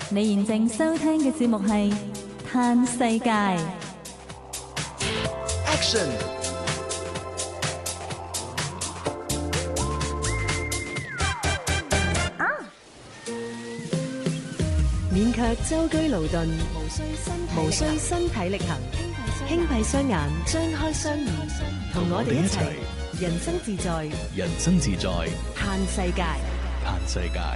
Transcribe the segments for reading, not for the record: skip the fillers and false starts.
你現正收聽嘅節目係嘆世界。 Action！ 勉強舟車勞頓，無需身體力行，輕閉雙眼，張開雙耳，同我哋一齊人生自在， 人生自在， 嘆世界。 嘆世界。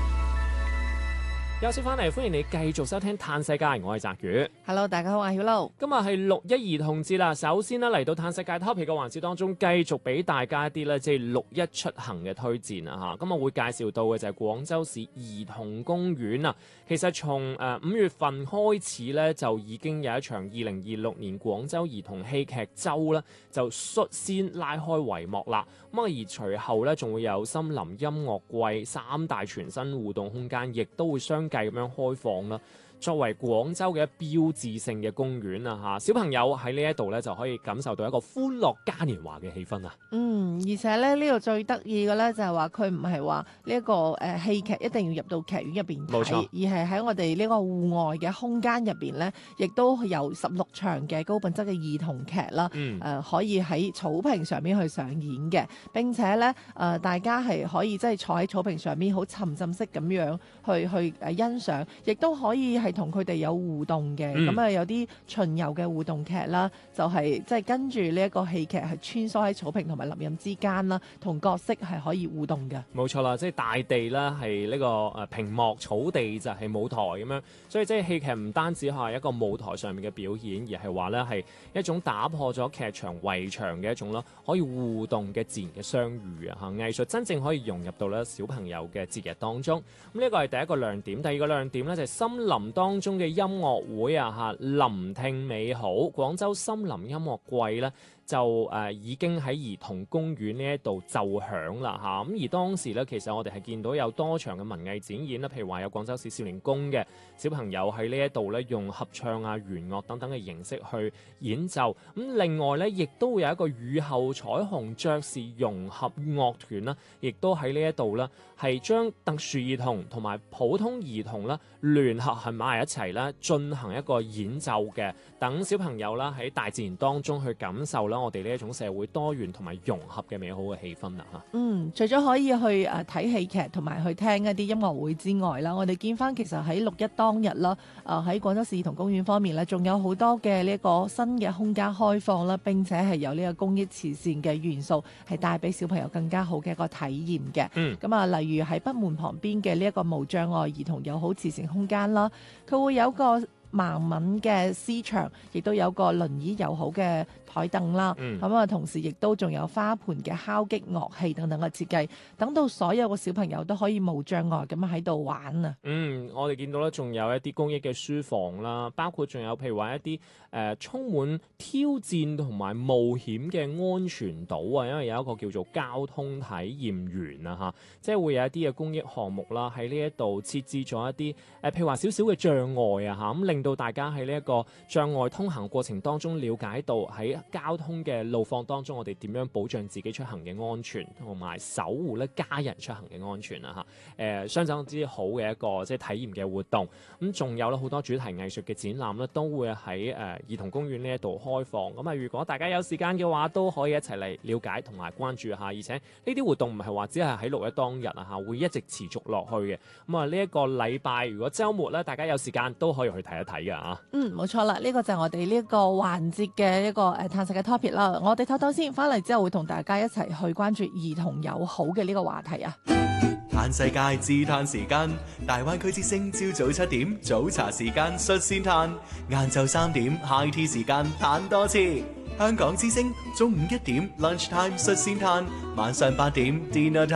有消翻嚟，歡迎你繼續收聽嘆世界，我係澤宇。 Hello， 大家好，我係曉露。 今日係6·1兒童節啦。首先呢，嚟到嘆世界 topic 嘅環節當中，繼續俾大家一啲咧，即係6·1出行嘅推薦啊嚇。今日會介紹到嘅就係廣州市兒童公園啊。其實從5月份開始咧，就已經有一場2026年廣州兒童戲劇週咧，就率先拉開帷幕啦。咁啊，而隨後咧，仲會有森林音樂季3大全新互動空間，亦都會相繼咁樣開放啦。作為廣州嘅標誌性嘅公園啊，小朋友喺呢一度咧就可以感受到一個歡樂嘉年華嘅氣氛啊。 而且咧呢度最得意嘅咧就係話佢唔係話呢一個戲劇一定要入到劇院入邊睇， 冇錯， 而係喺我哋呢個戶外嘅空間入邊咧，亦都有16場嘅高品質嘅兒童劇啦。可以喺草坪上面去上演嘅，並且咧大家係可以即係坐喺草坪上面好沉浸式咁樣去欣賞，亦都可以係同佢哋有互動嘅。咁有啲巡遊嘅互動劇啦，就係即係跟住呢一個戲劇係穿梭喺草坪同埋林蔭之間啦，同角色係可以互動嘅。 冇錯啦，即係大地啦係呢個屏幕，草地就係舞台咁樣，所以即係戲劇唔單止係一個舞台上面嘅表演，而係話咧係一種打破咗劇場圍牆嘅一種咯，可以互動嘅自然嘅相遇啊！藝術真正可以融入到咧小朋友嘅節日當中。咁呢個係第一個亮點，第二個亮點咧就係森林當中嘅音樂會啊！聆聽美好，廣州森林音樂季咧就已經喺兒童公園呢一度奏響啦嚇。咁而當時咧，其實我哋係見到有多場嘅文藝展演啦，譬如話有廣州市少年宮嘅小朋友喺呢一度咧用合唱啊、弦樂等等嘅形式去演奏。咁另外咧，亦都會有一個雨後彩虹爵士融合樂團啦，亦都喺呢一度咧係將特殊兒童同埋普通兒童啦聯合喺埋一齊啦，進行一個演奏嘅，等小朋友啦喺大自然當中去感受啦我哋呢一種社會多元同埋融合嘅美好嘅氣氛啦嚇。 除咗可以去睇戲劇同埋去聽一啲音樂會之外啦，我哋見翻其實喺6·1當日啦，喺廣州市兒童公園方面咧，仲有好多嘅呢一個新嘅空間開放啦，並且係有呢個公益慈善嘅元素，係帶俾小朋友更加好嘅一個體驗嘅。例如喺北門旁邊嘅呢一個無障礙兒童友好慈善空間啦，佢會有個盲文嘅詩場，亦都有個輪椅友好嘅台凳啦。同時亦都仲有花盆嘅敲擊樂器等等嘅設計，等到所有嘅小朋友都可以無障礙咁喺度玩啊。 我哋見到咧，仲有一啲公益嘅書房啦，包括仲有譬如話一啲充滿挑戰同埋冒險嘅安全島啊，因為有一個叫做交通體驗園啊嚇，即係會有一啲嘅公益項目啦，喺呢一度設置咗一啲譬如話少少嘅障礙啊嚇，咁令到大家喺呢一個障礙通行過程當中了解到喺交通嘅路況當中，我哋點樣保障自己出行嘅安全，同埋守護咧家人出行嘅安全啊嚇。相當之好嘅一個即係體驗嘅活動。咁仲有咧好多主題藝術嘅展覽咧，都會喺兒童公園呢一度開放。咁如果大家有時間嘅話，都可以一齊嚟了解同埋關注下。而且呢啲活動唔係話只係喺6·1當日啊嚇，會一直持續落去嘅。呢一個禮拜，如果週末咧，大家有時間都可以去睇一睇嘅啊。 冇錯啦，呢個就係我哋呢一個環節嘅一個嘆世界 topic 啦。我哋唞唞先，翻嚟之後會同大家一齊去關注兒童友好嘅呢個話題啊。 嘆世界自嘆時間，大灣區之聲朝早7點早茶時間率先嘆，晏晝3點 high tea 時間嘆多次。香港之聲中午1點 lunch time 率先嘆，晚上8點 dinner time。